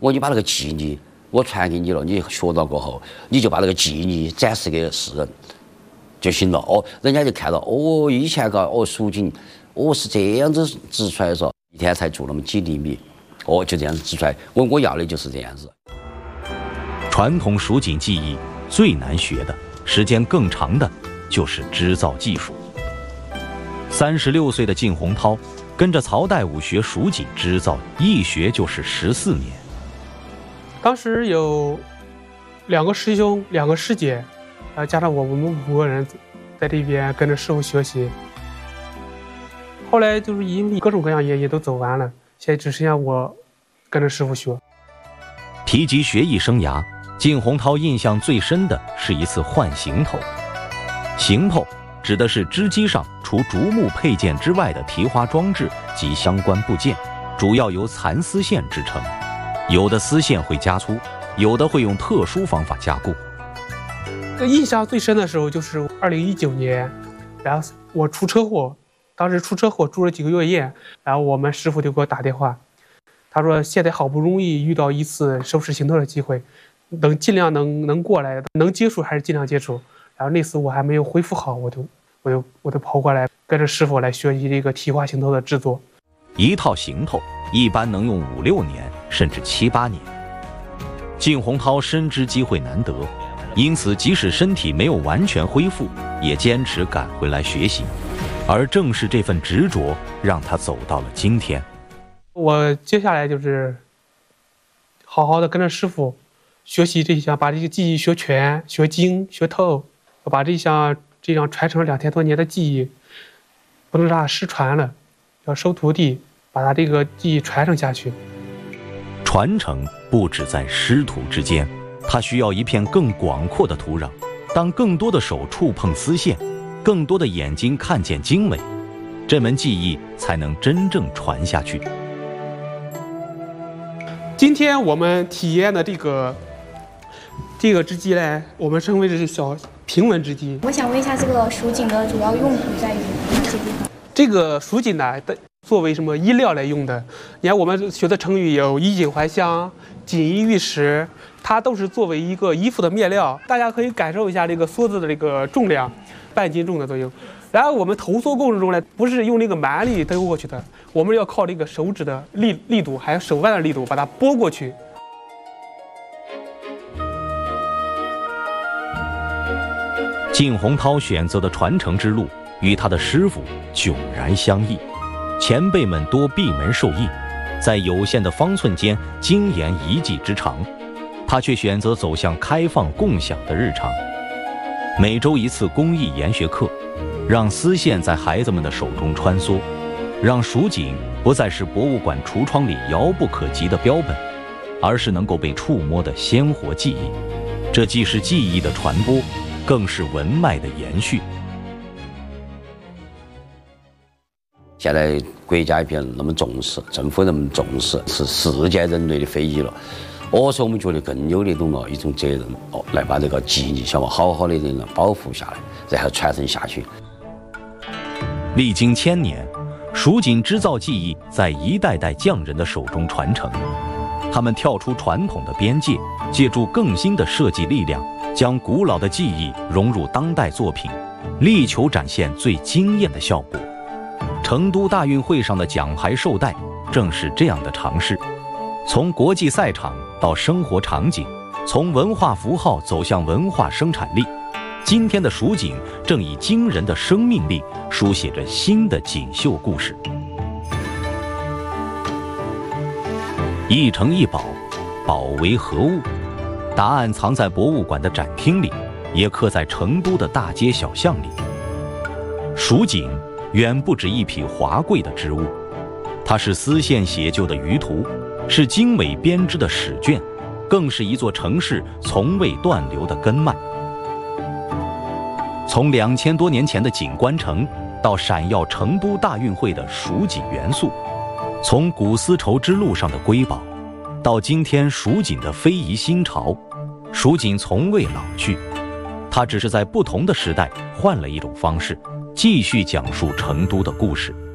我就把那个技艺我传给你了，你学到过后，你就把那个技艺展示给世人就行了。哦，人家就看到哦，以前蜀锦哦是这样子织出来的，说一天才做那么几厘米，哦就这样子织出来。我要的就是这样子。 传统蜀锦技艺最难学的，时间更长的，就是织造技术。36岁的靳洪涛跟着曹代武学蜀锦织造，一学就是14年。 当时有2个师兄，2个师姐，加上我们5个人在这边跟着师傅学习。后来就是因为各种各样原因都走完了，现在只剩下我跟着师傅学。 提及学艺生涯，靳洪涛印象最深的是一次换行头。行头指的是织机上除竹木配件之外的提花装置及相关部件，主要由蚕丝线制成。有的丝线会加粗，有的会用特殊方法加固。 印象最深的时候就是2019年，然后我出车祸，当时出车祸住了几个月院，然后我们师傅就给我打电话，他说现在好不容易遇到一次收拾行头的机会，尽量能过来，能接触还是尽量接触。然后那次我还没有恢复好，我就跑过来跟着师傅来学习这个提花行头的制作。 一套行头一般能用5、6年，甚至7、8年。靳洪涛深知机会难得，因此即使身体没有完全恢复，也坚持赶回来学习。而正是这份执着，让他走到了今天。 我接下来就是好好的跟着师傅学习这项，把这个技艺学全、学精、学透，把这项传承2000多年的技艺，不能让它失传了，要收徒弟，把它这个技艺传承下去。 传承不止在师徒之间，它需要一片更广阔的土壤。当更多的手触碰丝线，更多的眼睛看见精美，这门技艺才能真正传下去。 今天我们体验的这个织机呢，我们称为的是小平纹织机。 我想问一下，这个蜀锦的主要用途在于哪些地方？ 这个蜀锦呢，作为什么衣料来用的？你看我们学的成语有衣锦还乡、锦衣玉食，它都是作为一个衣服的面料。大家可以感受一下这个梭子的这个重量，半斤重的都有。然后我们投梭过程中呢，不是用那个蛮力兜过去的，我们要靠这个手指的力度，还有手腕的力度，把它拨过去。 靳洪涛选择的传承之路，与他的师傅迥然相异。前辈们多闭门授意，在有限的方寸间精研一技之长，他却选择走向开放共享的日常。每周1次公益研学课，让丝线在孩子们的手中穿梭，让蜀锦不再是博物馆橱窗里遥不可及的标本，而是能够被触摸的鲜活记忆。这既是技艺的传播，更是文脉的延续。 现在国家也变得那么重视，政府那么重视，是世界人类的非遗了。所以我们觉得更有那种一种责任来把这个技艺想好好的保护下来，然后传承下去。 历经1000年，蜀锦织造技艺在一代代匠人的手中传承。他们跳出传统的边界，借助更新的设计力量，将古老的技艺融入当代作品，力求展现最惊艳的效果。成都大运会上的奖牌绶带正是这样的尝试。从国际赛场到生活场景，从文化符号走向文化生产力，今天的蜀锦正以惊人的生命力书写着新的锦绣故事。一城一宝，宝为何物？答案藏在博物馆的展厅里，也刻在成都的大街小巷里。蜀锦远不止一匹华贵的织物，它是丝线写就的舆图，是精美编织的史卷，更是一座城市从未断流的根脉。从2000多年前的锦官城，到闪耀成都大运会的蜀锦元素，从古丝绸之路上的瑰宝，到今天蜀锦的非遗新潮，蜀锦从未老去，它只是在不同的时代换了一种方式，继续讲述成都的故事。